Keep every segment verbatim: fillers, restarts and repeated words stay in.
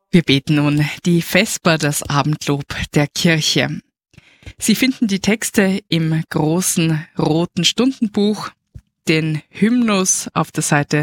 Wir beten nun die Vesper, das Abendlob der Kirche. Sie finden die Texte im großen roten Stundenbuch, den Hymnus auf der Seite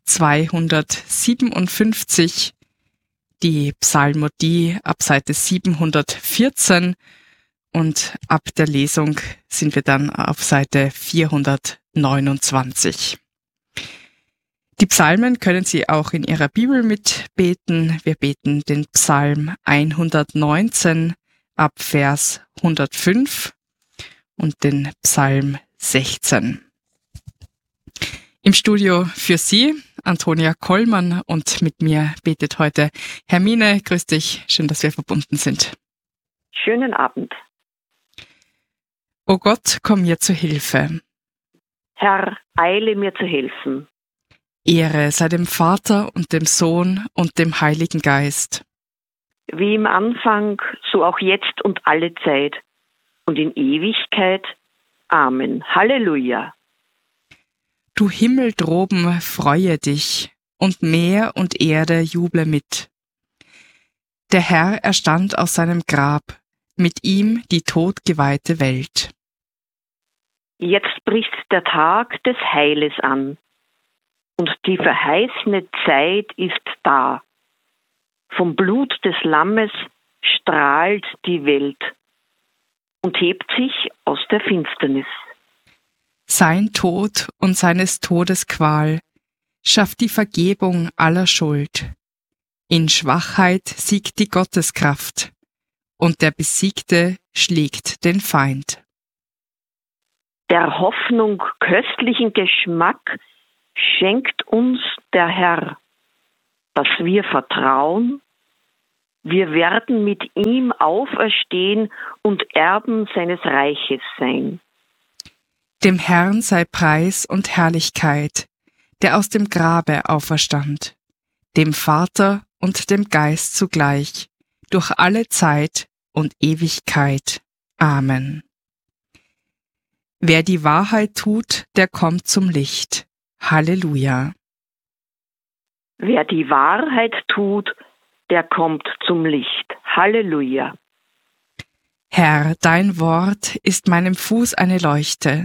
zweihundertsiebenundfünfzig, die Psalmodie ab Seite siebenhundertvierzehn und ab der Lesung sind wir dann auf Seite vierhundertneunundzwanzig. Die Psalmen können Sie auch in Ihrer Bibel mitbeten. Wir beten den Psalm hundertneunzehn ab Vers hundertfünf und den Psalm sechzehn. Im Studio für Sie Antonia Kollmann und mit mir betet heute Hermine. Grüß dich, schön, dass wir verbunden sind. Schönen Abend. O Gott, komm mir zu Hilfe. Herr, eile mir zu helfen. Ehre sei dem Vater und dem Sohn und dem Heiligen Geist. Wie im Anfang, so auch jetzt und alle Zeit und in Ewigkeit. Amen. Halleluja. Du Himmel droben, freue dich, und Meer und Erde juble mit. Der Herr erstand aus seinem Grab, mit ihm die todgeweihte Welt. Jetzt bricht der Tag des Heiles an. Und die verheißene Zeit ist da. Vom Blut des Lammes strahlt die Welt und hebt sich aus der Finsternis. Sein Tod und seines Todes Qual schafft die Vergebung aller Schuld. In Schwachheit siegt die Gotteskraft, und der Besiegte schlägt den Feind. Der Hoffnung köstlichen Geschmack schenkt uns der Herr, dass wir vertrauen, wir werden mit ihm auferstehen und Erben seines Reiches sein. Dem Herrn sei Preis und Herrlichkeit, der aus dem Grabe auferstand, dem Vater und dem Geist zugleich, durch alle Zeit und Ewigkeit. Amen. Wer die Wahrheit tut, der kommt zum Licht. Halleluja. Wer die Wahrheit tut, der kommt zum Licht. Halleluja. Herr, dein Wort ist meinem Fuß eine Leuchte,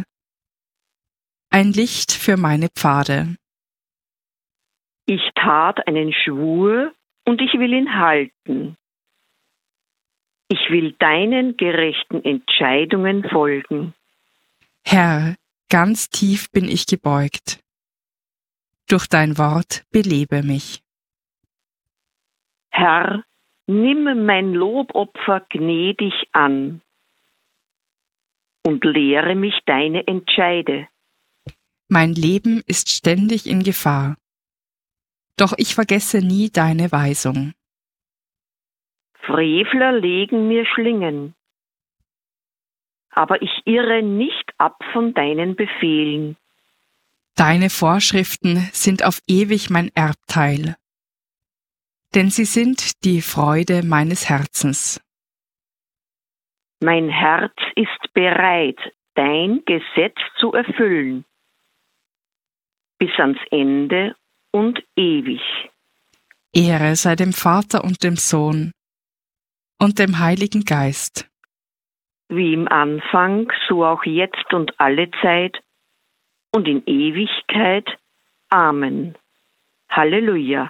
ein Licht für meine Pfade. Ich tat einen Schwur und ich will ihn halten. Ich will deinen gerechten Entscheidungen folgen. Herr, ganz tief bin ich gebeugt. Durch dein Wort belebe mich. Herr, nimm mein Lobopfer gnädig an und lehre mich deine Entscheide. Mein Leben ist ständig in Gefahr, doch ich vergesse nie deine Weisung. Frevler legen mir Schlingen, aber ich irre nicht ab von deinen Befehlen. Deine Vorschriften sind auf ewig mein Erbteil, denn sie sind die Freude meines Herzens. Mein Herz ist bereit, dein Gesetz zu erfüllen, bis ans Ende und ewig. Ehre sei dem Vater und dem Sohn und dem Heiligen Geist. Wie im Anfang, so auch jetzt und alle Zeit und in Ewigkeit. Amen. Halleluja.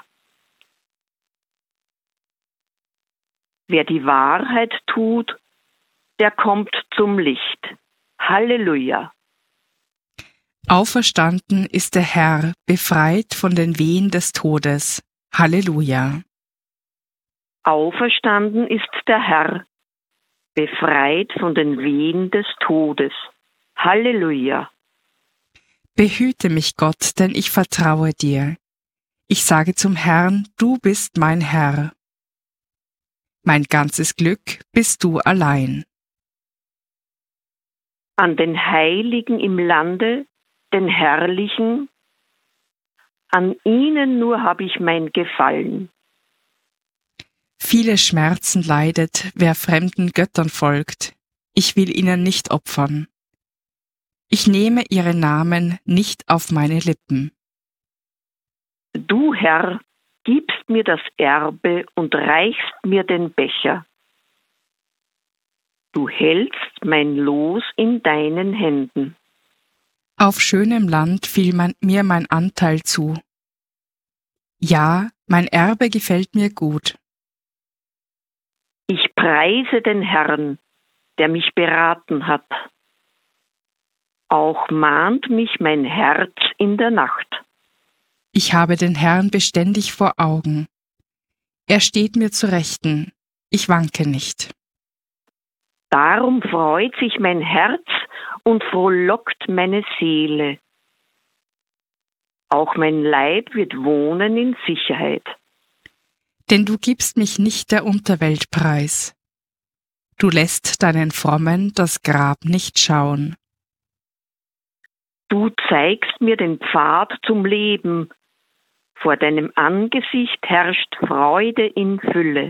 Wer die Wahrheit tut, der kommt zum Licht. Halleluja. Auferstanden ist der Herr, befreit von den Wehen des Todes. Halleluja. Auferstanden ist der Herr, befreit von den Wehen des Todes. Halleluja. Behüte mich, Gott, denn ich vertraue dir. Ich sage zum Herrn, du bist mein Herr. Mein ganzes Glück bist du allein. An den Heiligen im Lande, den Herrlichen, an ihnen nur habe ich mein Gefallen. Viele Schmerzen leidet, wer fremden Göttern folgt. Ich will ihnen nicht opfern. Ich nehme ihre Namen nicht auf meine Lippen. Du, Herr, gibst mir das Erbe und reichst mir den Becher. Du hältst mein Los in deinen Händen. Auf schönem Land fiel man, mir mein Anteil zu. Ja, mein Erbe gefällt mir gut. Ich preise den Herrn, der mich beraten hat. Auch mahnt mich mein Herz in der Nacht. Ich habe den Herrn beständig vor Augen. Er steht mir zu Rechten, ich wanke nicht. Darum freut sich mein Herz und frohlockt meine Seele. Auch mein Leib wird wohnen in Sicherheit. Denn du gibst mich nicht der Unterwelt preis. Du lässt deinen Frommen das Grab nicht schauen. Du zeigst mir den Pfad zum Leben. Vor deinem Angesicht herrscht Freude in Fülle.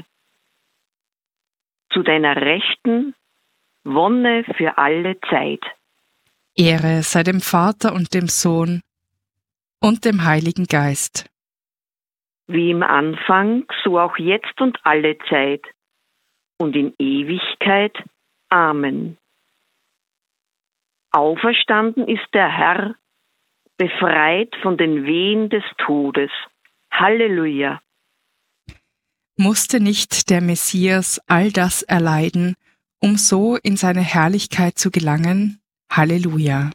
Zu deiner Rechten Wonne für alle Zeit. Ehre sei dem Vater und dem Sohn und dem Heiligen Geist. Wie im Anfang, so auch jetzt und alle Zeit und in Ewigkeit. Amen. Auferstanden ist der Herr, befreit von den Wehen des Todes. Halleluja. Musste nicht der Messias all das erleiden, um so in seine Herrlichkeit zu gelangen? Halleluja.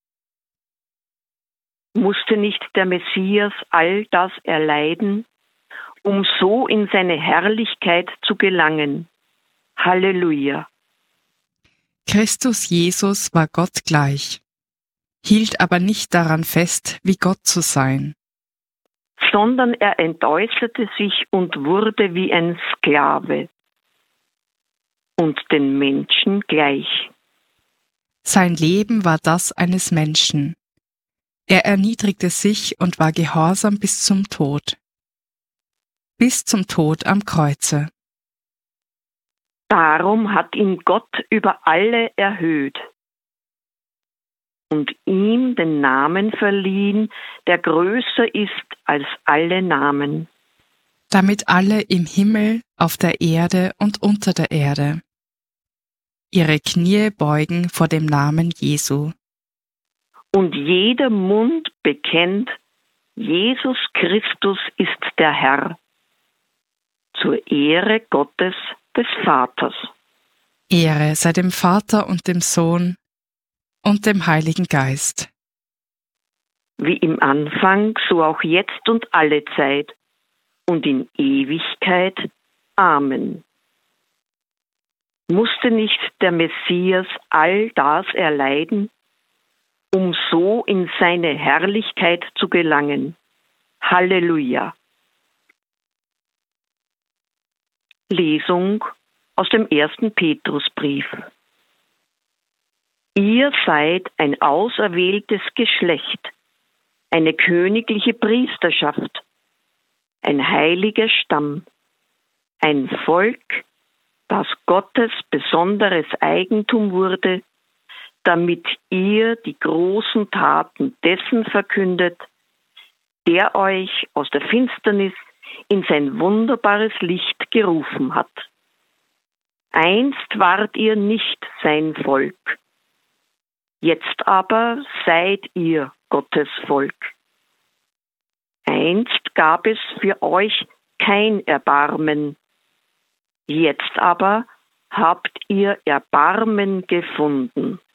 Musste nicht der Messias all das erleiden, um so in seine Herrlichkeit zu gelangen? Halleluja. Christus Jesus war Gott gleich, hielt aber nicht daran fest, wie Gott zu sein, sondern er entäußerte sich und wurde wie ein Sklave und den Menschen gleich. Sein Leben war das eines Menschen. Er erniedrigte sich und war gehorsam bis zum Tod, bis zum Tod am Kreuze. Darum hat ihn Gott über alle erhöht und ihm den Namen verliehen, der größer ist als alle Namen. Damit alle im Himmel, auf der Erde und unter der Erde ihre Knie beugen vor dem Namen Jesu. Und jeder Mund bekennt, Jesus Christus ist der Herr, zur Ehre Gottes des Vaters. Ehre sei dem Vater und dem Sohn und dem Heiligen Geist. Wie im Anfang, so auch jetzt und alle Zeit und in Ewigkeit. Amen. Musste nicht der Messias all das erleiden, um so in seine Herrlichkeit zu gelangen? Halleluja. Lesung aus dem ersten Petrusbrief. Ihr seid ein auserwähltes Geschlecht, eine königliche Priesterschaft, ein heiliger Stamm, ein Volk, das Gottes besonderes Eigentum wurde, damit ihr die großen Taten dessen verkündet, der euch aus der Finsternis in sein wunderbares Licht gerufen hat. Einst wart ihr nicht sein Volk, jetzt aber seid ihr Gottes Volk. Einst gab es für euch kein Erbarmen, jetzt aber habt ihr Erbarmen gefunden.